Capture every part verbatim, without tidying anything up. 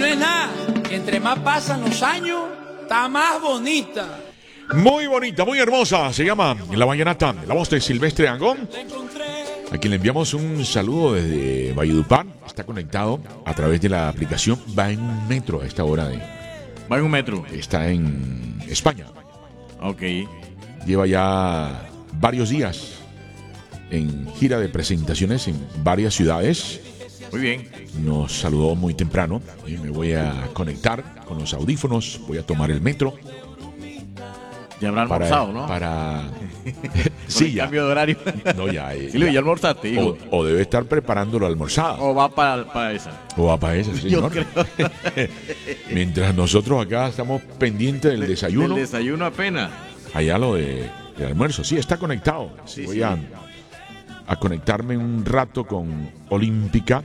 es nada, que entre más pasan los años, está más bonita. Muy bonita, muy hermosa. Se llama La Vallenata, la voz de Silvestre Dangond, a quien le enviamos un saludo desde Valledupar. Está conectado a través de la aplicación. Va en un metro a esta hora de... Va en un metro. Está en España. Ok. Lleva ya varios días en gira de presentaciones en varias ciudades. Muy bien. Nos saludó muy temprano. Y me voy a conectar con los audífonos. Voy a tomar el metro. Ya habrá almorzado, ¿no? Para... sí, ya. Cambio de horario. No, ya. Eh, sí, ya, ya almorzaste, hijo. O, o debe estar preparándolo almorzado. O va para, para esa. O va para esa, sí. Yo creo. Mientras nosotros acá estamos pendientes del de, desayuno. Del desayuno apenas. Allá lo de, del almuerzo. Sí, está conectado. Sí, Voy sí. A, a conectarme un rato con Olímpica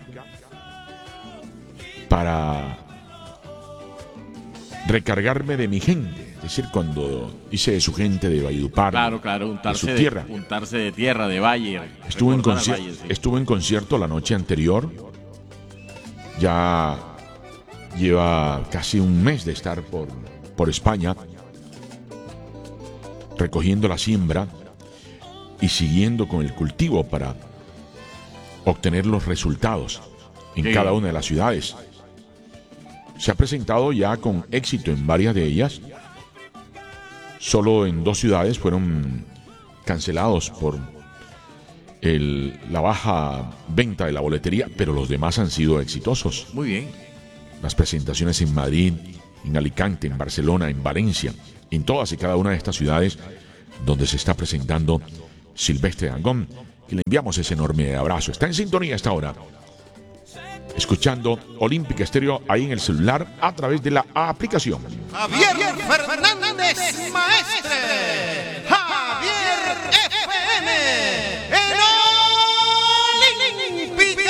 para recargarme de mi gente. Es decir, cuando hice de su gente de Valledupar. Claro, claro, untarse de su de, tierra. untarse de tierra, de valle. Estuve en, Valle, conci- sí. estuve en concierto la noche anterior. Ya lleva casi un mes de estar por, por España, recogiendo la siembra y siguiendo con el cultivo para obtener los resultados en Sí. cada una de las ciudades. Se ha presentado ya con éxito en varias de ellas. Solo en dos ciudades fueron cancelados por el, la baja venta de la boletería, pero los demás han sido exitosos. Muy bien. Las presentaciones en Madrid, en Alicante, en Barcelona, en Valencia, en todas y cada una de estas ciudades donde se está presentando Silvestre Dangond, que le enviamos ese enorme abrazo. Está en sintonía a esta hora, escuchando Olímpica Estéreo ahí en el celular a través de la aplicación. Javier Fernández Maestre, Javier F M, en Olímpica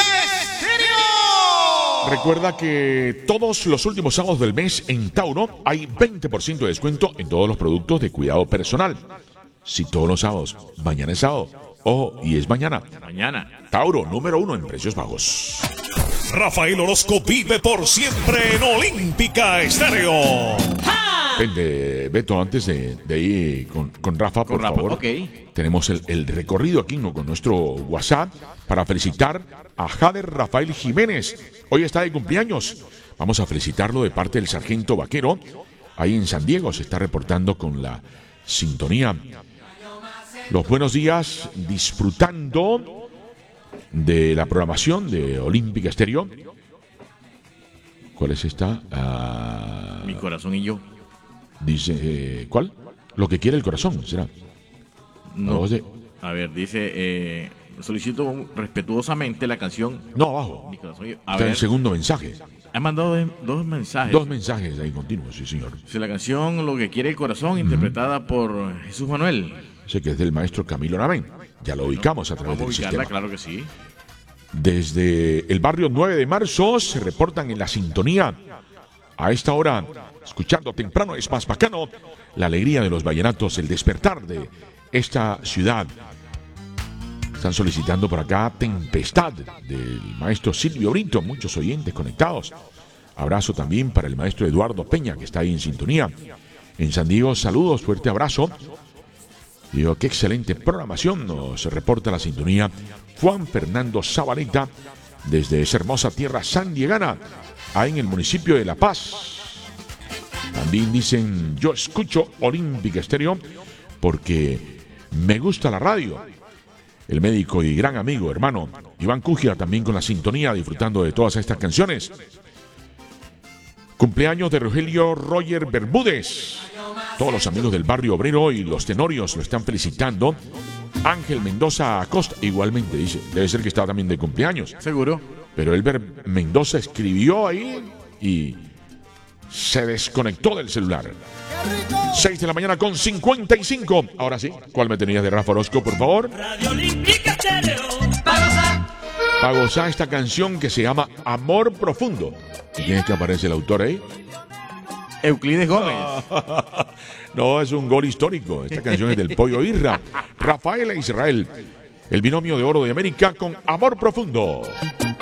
Estéreo. Recuerda que todos los últimos sábados del mes en Tauro hay veinte por ciento de descuento en todos los productos de cuidado personal. Si todos los sábados, mañana es sábado, ojo, y es mañana. Mañana. Tauro, número uno en precios bajos. Rafael Orozco vive por siempre en Olímpica Estéreo. Vente, Beto, antes de, de ir con, con Rafa, Con por Rafa, favor. ok. Tenemos el, el recorrido aquí, ¿no?, con nuestro WhatsApp para felicitar a Jader Rafael Jiménez. Hoy está de cumpleaños. Vamos a felicitarlo de parte del sargento Vaquero. Ahí en San Diego se está reportando con la sintonía. Los buenos días, disfrutando de la programación de Olímpica Estéreo. ¿Cuál es esta? Ah, Mi corazón y yo. dice, eh, ¿cuál? Lo que quiere el corazón, ¿será? No. voz de- A ver, dice, eh, solicito respetuosamente la canción No, abajo. Mi corazón y yo. A Está el ver, segundo mensaje. ha mandado de- dos mensajes. Dos mensajes ahí continuos, sí, señor. Dice la canción Lo que quiere el corazón, interpretada por Jesús Manuel. Sé que es del maestro Camilo Aramén. Ya lo ubicamos a través Vamos a del ubicarla, sistema. claro que sí. Desde el barrio nueve de marzo se reportan en la sintonía. A esta hora, escuchando temprano es más bacano, la alegría de los vallenatos, el despertar de esta ciudad. Están solicitando por acá Tempestad del maestro Silvio Brito, muchos oyentes conectados. Abrazo también para el maestro Eduardo Peña, que está ahí en sintonía. En San Diego, saludos, fuerte abrazo. Digo, qué excelente programación. Nos reporta la sintonía Juan Fernando Zabaleta desde esa hermosa tierra sandiegana, ahí en el municipio de La Paz. También dicen, yo escucho Olímpica Estéreo porque me gusta la radio. El médico y gran amigo, hermano Iván Cugia, también con la sintonía, disfrutando de todas estas canciones. Cumpleaños de Rogelio Roger Bermúdez. Todos los amigos del barrio obrero y los tenorios lo están felicitando. Ángel Mendoza Acosta, igualmente, dice, debe ser que estaba también de cumpleaños. Seguro. Pero Elber Mendoza escribió ahí y se desconectó del celular. seis de la mañana con cincuenta y cinco. Ahora sí, ¿cuál me tenías de Rafa Orozco, por favor? Radio Olímpica Estéreo. Para gozar esta canción que se llama Amor Profundo. ¿Y quién es que aparece el autor ahí? Euclides Gómez. No, es un gol histórico. Esta canción es del Pollo Irra. Rafael e Israel. El binomio de oro de América con Amor Profundo.